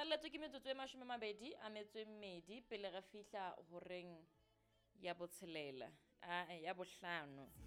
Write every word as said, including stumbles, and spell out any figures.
kgothaletswe ke metsotso e mashome a mabedi a metso e mmedi pele re fihla horeng ya botshelela a ya bohlano.